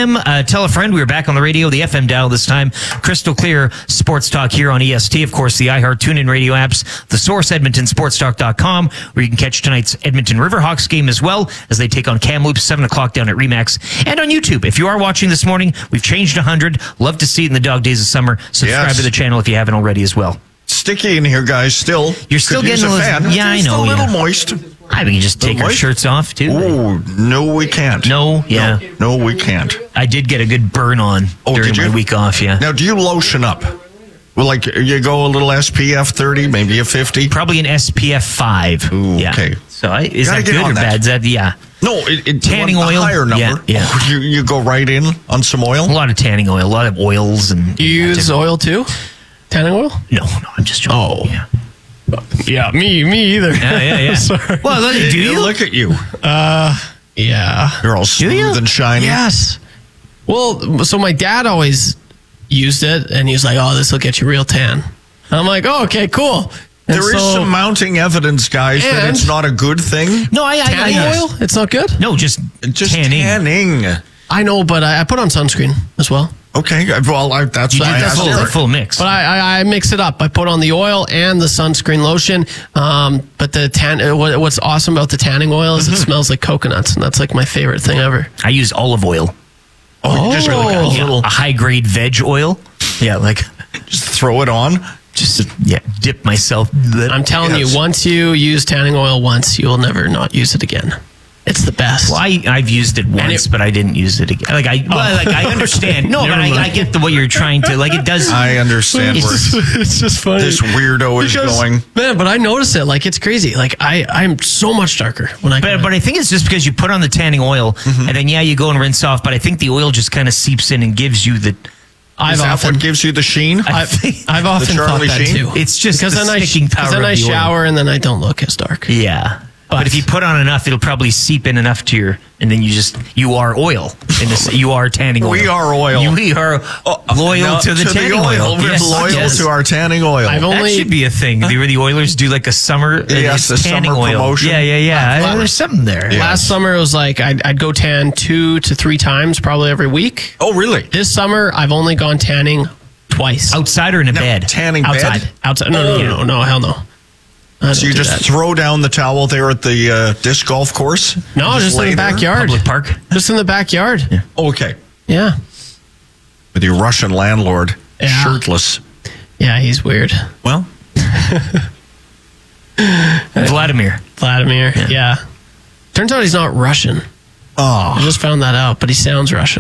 a.m. Tell a friend. We were back on the radio, the FM dial this time. Crystal clear sports talk here on EST. Of course, the iHeart TuneIn radio apps, the Source, EdmontonSportsTalk.com, where you can catch tonight's Edmonton Riverhawks game as well as they take on Kamloops, 7 o'clock down at Remax. And on YouTube. If you are watching this morning, we've changed 100. Love to see it in the dog days of summer. Subscribe to the channel if you haven't already as well. Sticky in here, guys. Still, you're still getting a fan. Yeah, I know. Just a little moist. I mean, you just take our shirts off too. Oh no, we can't. No, yeah, no, we can't. I did get a good burn on during my week off. Yeah. Now, do you lotion up? Well, like you go a little SPF 30, maybe a 50. Probably an SPF 5. Ooh, yeah. Okay. So is that good or bad? Is that No, tanning oil. A higher number. Yeah. Oh, you go right in on some oil. A lot of tanning oil, a lot of oils, and you use oil too. Tanning oil? No, I'm just joking. Oh, yeah. Yeah, me either. Yeah. Sorry. Well, do you look at you? Yeah. You're all smooth and shiny. Yes. Well, so my dad always used it, and he was like, "Oh, this will get you real tan." I'm like, "Oh, okay, cool." And there is some mounting evidence, guys, that it's not a good thing. No, tanning oil. It's not good. No, just tanning. I know, but I put on sunscreen as well. Okay, well, that's a full mix. But I mix it up. I put on the oil and the sunscreen lotion. But the what's awesome about the tanning oil is it smells like coconuts, and that's like my favorite thing ever. I use olive oil. Just really a high grade veg oil. Yeah, like just throw it on. Just dip myself. I'm telling you, once you use tanning oil once, you will never not use it again. It's the best. Well, I've used it once, but I didn't use it again. I understand. No, but I get what you're trying to. Like, it does. I understand where it's just funny. This weirdo is going. Man, but I notice it. Like, it's crazy. Like, I'm so much darker when I. But I think it's just because you put on the tanning oil, and then you go and rinse off. But I think the oil just kind of seeps in and gives you the. Is that what gives you the sheen? I've often thought that too. It's just because then I shower and then I don't look as dark. Yeah. But if you put on enough, it'll probably seep in enough to and then you are oil. You are tanning oil. We are oil. We are loyal to the tanning oil. We're loyal to our tanning oil. That should be a thing. The Oilers do like a summer the tanning summer oil. Promotion. Yeah. There's something there. Yes. Last summer, it was like I'd go tan 2 to 3 times probably every week. Oh, really? This summer, I've only gone tanning twice. Outside or in a bed? Tanning outside. Outside. No, hell no. So you just throw down the towel there at the disc golf course? No, just in the backyard. Public park? Just in the backyard. Yeah. Okay. Yeah. With your Russian landlord, shirtless. Yeah, he's weird. Well. Vladimir. Yeah. Turns out he's not Russian. Oh. I just found that out, but he sounds Russian.